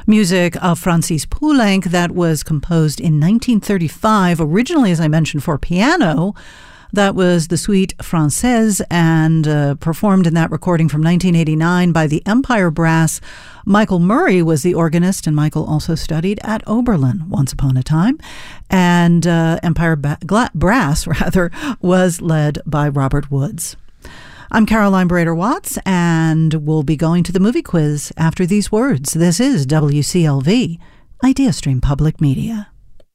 Music of Francis Poulenc that was composed in 1935, originally, as I mentioned, for piano. That was the Suite Française, and performed in that recording from 1989 by the Empire Brass. Michael Murray was the organist, and Michael also studied at Oberlin once upon a time. And Empire Brass was led by Robert Woods. I'm Caroline Brader-Watts, and we'll be going to the movie quiz after these words. This is WCLV, IdeaStream Public Media.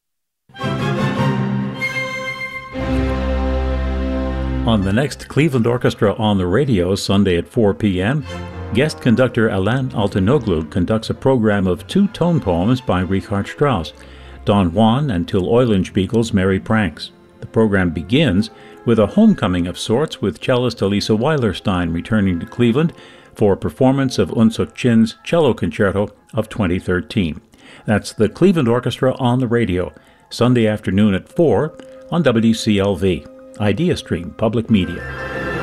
On the next Cleveland Orchestra on the Radio, Sunday at 4 p.m., guest conductor Alain Altinoglu conducts a program of 2 tone poems by Richard Strauss, Don Juan and Till Eulenspiegel's Merry Pranks. The program begins with a homecoming of sorts, with cellist Elisa Weilerstein returning to Cleveland for a performance of Eun Suk Chin's Cello Concerto of 2013. That's the Cleveland Orchestra on the Radio, Sunday afternoon at 4 on WCLV, IdeaStream Public Media.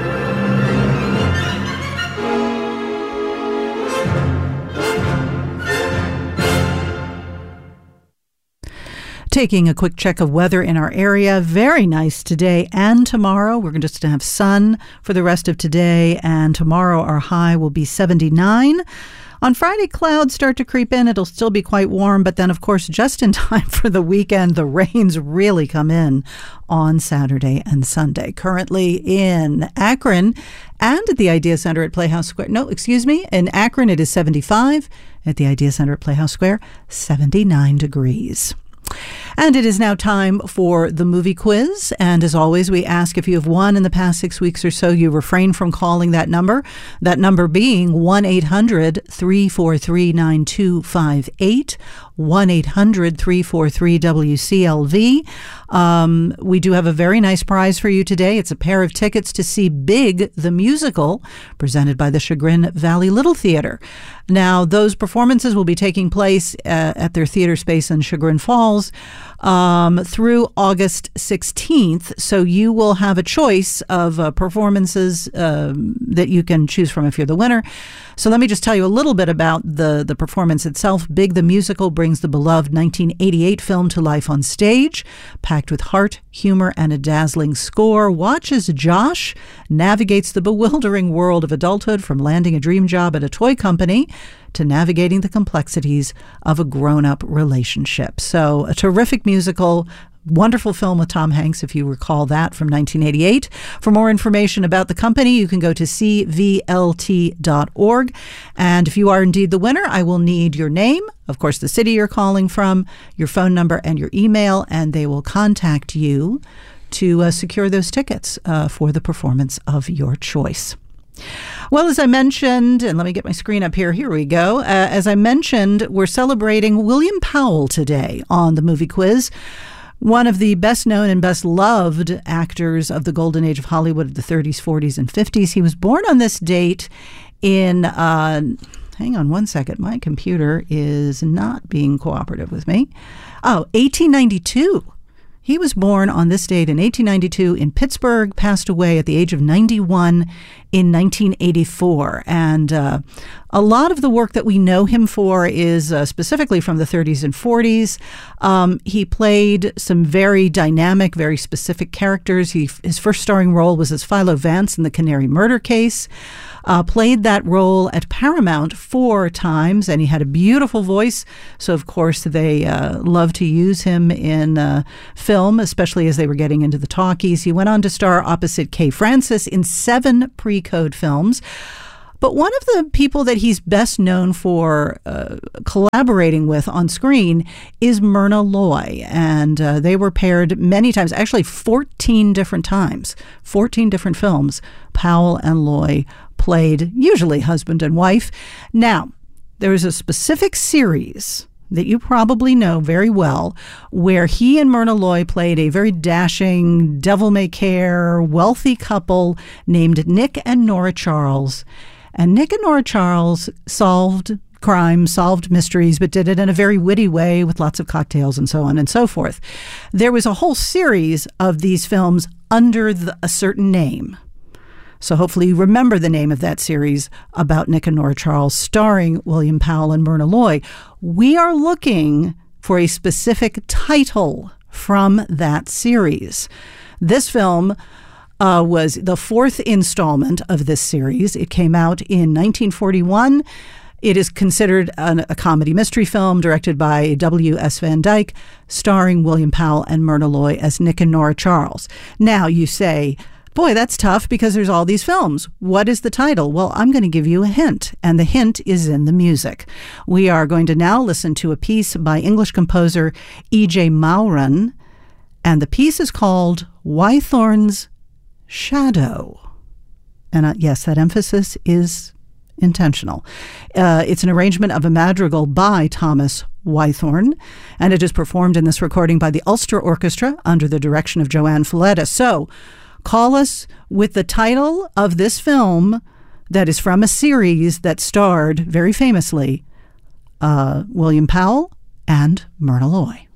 Taking a quick check of weather in our area. Very nice today and tomorrow. We're just going to have sun for the rest of today, and tomorrow our high will be 79. On Friday, clouds start to creep in. It'll still be quite warm, but then, of course, just in time for the weekend, the rains really come in on Saturday and Sunday. Currently in Akron and at the Idea Center at Playhouse Square. In Akron it is 75. At the Idea Center at Playhouse Square, 79 degrees. And it is now time for the movie quiz. And as always, we ask if you have won in the past 6 weeks or so, you refrain from calling that number being 1-800-343-9258, 1-800-343-WCLV. We do have a very nice prize for you today. It's a pair of tickets to see Big, the musical, presented by the Chagrin Valley Little Theater. Now, those performances will be taking place at their theater space in Chagrin Falls through August 16th. So you will have a choice of performances that you can choose from if you're the winner. So let me just tell you a little bit about the performance itself. Big the Musical brings the beloved 1988 film to life on stage, packed with heart, humor, and a dazzling score. Watch as Josh navigates the bewildering world of adulthood, from landing a dream job at a toy company to navigating the complexities of a grown-up relationship. So a terrific musical, wonderful film with Tom Hanks, if you recall that, from 1988. For more information about the company, you can go to cvlt.org. And if you are indeed the winner, I will need your name, of course, the city you're calling from, your phone number, and your email, and they will contact you to secure those tickets for the performance of your choice. Well, as I mentioned, and let me get my screen up here. Here we go. As I mentioned, we're celebrating William Powell today on the movie quiz. One of the best known and best loved actors of the golden age of Hollywood of the 30s, 40s, and 50s. He was born on this date in, hang on one second, my computer is not being cooperative with me. 1892. He was born on this date in 1892 in Pittsburgh, passed away at the age of 91 in 1984. And a lot of the work that we know him for is specifically from the 30s and 40s. He played some very dynamic, very specific characters. His first starring role was as Philo Vance in The Canary Murder Case. Played that role at Paramount 4 times, and he had a beautiful voice. So, of course, they loved to use him in film, especially as they were getting into the talkies. He went on to star opposite Kay Francis in 7 pre-code films. But one of the people that he's best known for collaborating with on screen is Myrna Loy. And they were paired many times, actually 14 different times, 14 different films. Powell and Loy played, usually husband and wife. Now, there is a specific series that you probably know very well, where he and Myrna Loy played a very dashing, devil-may-care, wealthy couple named Nick and Nora Charles. And Nick and Nora Charles solved crimes, solved mysteries, but did it in a very witty way with lots of cocktails and so on and so forth. There was a whole series of these films under a certain name. So hopefully you remember the name of that series about Nick and Nora Charles, starring William Powell and Myrna Loy. We are looking for a specific title from that series. This film was the fourth installment of this series. It came out in 1941. It is considered a comedy mystery film directed by W.S. Van Dyke, starring William Powell and Myrna Loy as Nick and Nora Charles. Now you say, boy, that's tough because there's all these films. What is the title? Well, I'm going to give you a hint, and the hint is in the music. We are going to now listen to a piece by English composer E.J. Mauran, and the piece is called Wythorn's Shadow. And yes, that emphasis is intentional. It's an arrangement of a madrigal by Thomas Wythorn, and it is performed in this recording by the Ulster Orchestra under the direction of Joanne Falletta. So call us with the title of this film that is from a series that starred, very famously, William Powell and Myrna Loy.